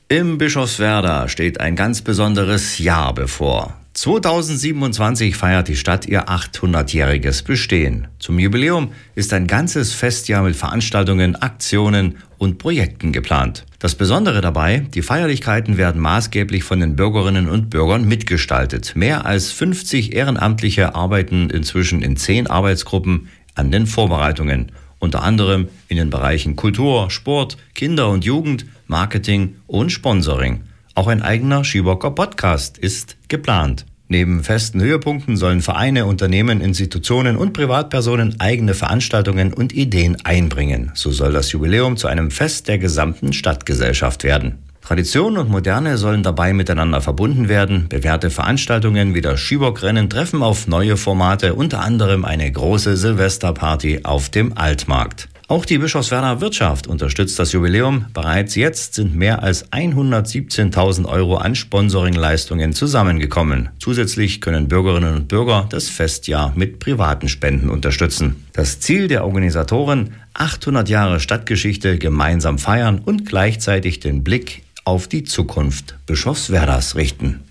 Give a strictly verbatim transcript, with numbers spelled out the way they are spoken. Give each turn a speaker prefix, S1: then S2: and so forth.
S1: Im Bischofswerda steht ein ganz besonderes Jahr bevor. zweitausendsiebenundzwanzig feiert die Stadt ihr achthundertjähriges Bestehen. Zum Jubiläum ist ein ganzes Festjahr mit Veranstaltungen, Aktionen und Projekten geplant. Das Besondere dabei, die Feierlichkeiten werden maßgeblich von den Bürgerinnen und Bürgern mitgestaltet. Mehr als fünfzig Ehrenamtliche arbeiten inzwischen in zehn Arbeitsgruppen an den Vorbereitungen. Unter anderem in den Bereichen Kultur, Sport, Kinder und Jugend, Marketing und Sponsoring. Auch ein eigener Schiebocker Podcast ist geplant. Neben festen Höhepunkten sollen Vereine, Unternehmen, Institutionen und Privatpersonen eigene Veranstaltungen und Ideen einbringen. So soll das Jubiläum zu einem Fest der gesamten Stadtgesellschaft werden. Tradition und Moderne sollen dabei miteinander verbunden werden. Bewährte Veranstaltungen wie das Schiebockrennen treffen auf neue Formate, unter anderem eine große Silvesterparty auf dem Altmarkt. Auch die Bischofswerder Wirtschaft unterstützt das Jubiläum. Bereits jetzt sind mehr als hundertsiebzehntausend Euro an Sponsoringleistungen zusammengekommen. Zusätzlich können Bürgerinnen und Bürger das Festjahr mit privaten Spenden unterstützen. Das Ziel der Organisatoren: achthundert Jahre Stadtgeschichte gemeinsam feiern und gleichzeitig den Blick auf die Zukunft Bischofswerders richten.